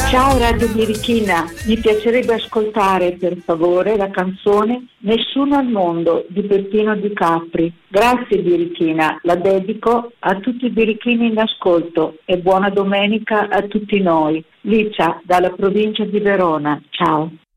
Ciao Radio Birichina, mi piacerebbe ascoltare per favore la canzone Nessuno al mondo di Peppino Di Capri. Grazie Birichina, la dedico a tutti i birichini in ascolto e buona domenica a tutti noi. Licia dalla provincia di Verona, ciao.